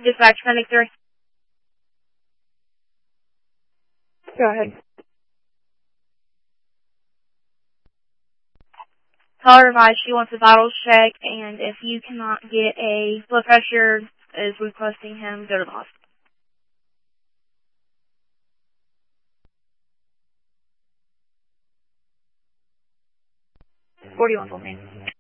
Dispatch Medic 3. Go ahead. Tell her advice she wants a vitals check, and if you cannot get a blood pressure, is requesting him go to the hospital. 41 full name.